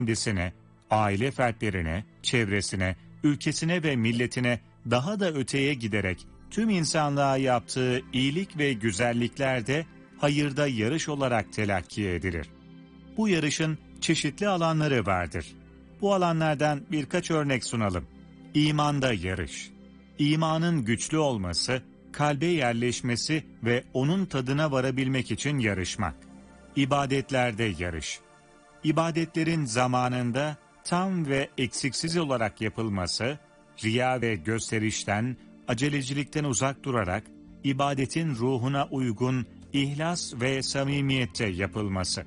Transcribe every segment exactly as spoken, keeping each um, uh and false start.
kendisine, aile fertlerine, çevresine, ülkesine ve milletine daha da öteye giderek tüm insanlığa yaptığı iyilik ve güzellikler de hayırda yarış olarak telakki edilir. Bu yarışın çeşitli alanları vardır. Bu alanlardan birkaç örnek sunalım. İmanda yarış. İmanın güçlü olması, kalbe yerleşmesi ve onun tadına varabilmek için yarışmak. İbadetlerde yarış. İbadetlerin zamanında tam ve eksiksiz olarak yapılması, riya ve gösterişten, acelecilikten uzak durarak, ibadetin ruhuna uygun ihlas ve samimiyette yapılması.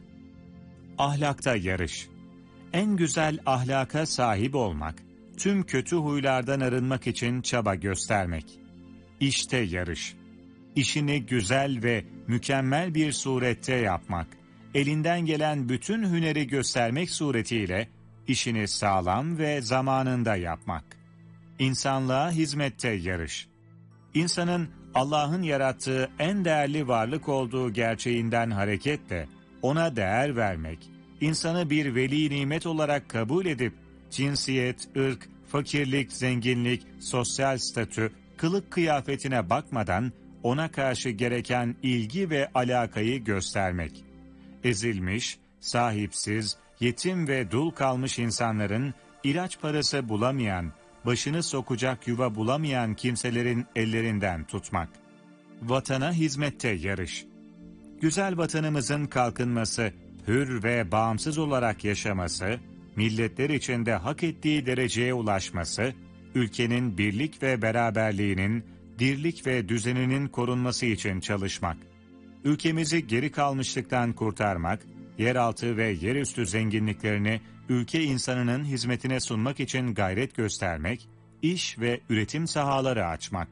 Ahlakta yarış. En güzel ahlaka sahip olmak, tüm kötü huylardan arınmak için çaba göstermek. İşte yarış. İşini güzel ve mükemmel bir surette yapmak, elinden gelen bütün hüneri göstermek suretiyle işini sağlam ve zamanında yapmak. İnsanlığa hizmette yarış. İnsanın Allah'ın yarattığı en değerli varlık olduğu gerçeğinden hareketle ona değer vermek, insanı bir veli nimet olarak kabul edip cinsiyet, ırk, fakirlik, zenginlik, sosyal statü, kılık kıyafetine bakmadan ona karşı gereken ilgi ve alakayı göstermek. Ezilmiş, sahipsiz, yetim ve dul kalmış insanların ilaç parası bulamayan, başını sokacak yuva bulamayan kimselerin ellerinden tutmak. Vatana hizmette yarış. Güzel vatanımızın kalkınması, hür ve bağımsız olarak yaşaması, milletler içinde hak ettiği dereceye ulaşması, ülkenin birlik ve beraberliğinin, dirlik ve düzeninin korunması için çalışmak. Ülkemizi geri kalmışlıktan kurtarmak, yeraltı ve yerüstü zenginliklerini ülke insanının hizmetine sunmak için gayret göstermek, iş ve üretim sahaları açmak.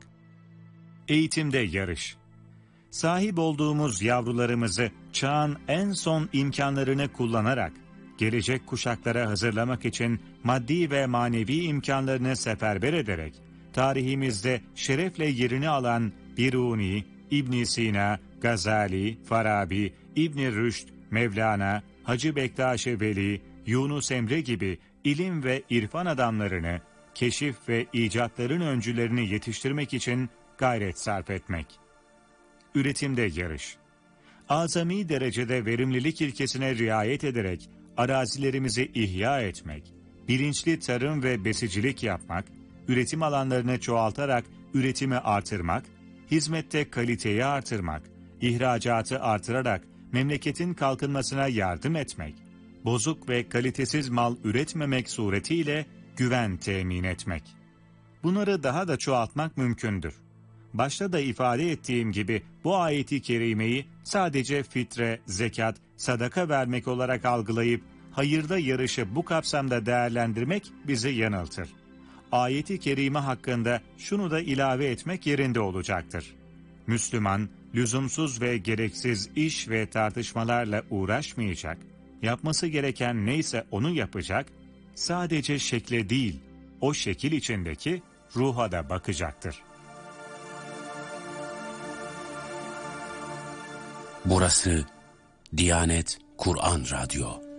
Eğitimde yarış. Sahip olduğumuz yavrularımızı çağın en son imkanlarını kullanarak, gelecek kuşaklara hazırlamak için maddi ve manevi imkanlarını seferber ederek, tarihimizde şerefle yerini alan Biruni, İbn Sina, Gazali, Farabi, İbn Rüşd, Mevlana, Hacı Bektaş-ı Veli, Yunus Emre gibi ilim ve irfan adamlarını, keşif ve icatların öncülerini yetiştirmek için gayret sarf etmek. Üretimde yarış. Azami derecede verimlilik ilkesine riayet ederek arazilerimizi ihya etmek, bilinçli tarım ve besicilik yapmak, üretim alanlarını çoğaltarak üretimi artırmak, hizmette kaliteyi artırmak, ihracatı artırarak memleketin kalkınmasına yardım etmek, bozuk ve kalitesiz mal üretmemek suretiyle güven temin etmek. Bunları daha da çoğaltmak mümkündür. Başta da ifade ettiğim gibi bu ayeti kerimeyi sadece fitre, zekat, sadaka vermek olarak algılayıp hayırda yarışı bu kapsamda değerlendirmek bizi yanıltır. Ayeti kerime hakkında şunu da ilave etmek yerinde olacaktır. Müslüman, lüzumsuz ve gereksiz iş ve tartışmalarla uğraşmayacak, yapması gereken neyse onu yapacak, sadece şekle değil, o şekil içindeki ruha da bakacaktır. Burası Diyanet Kur'an Radyo.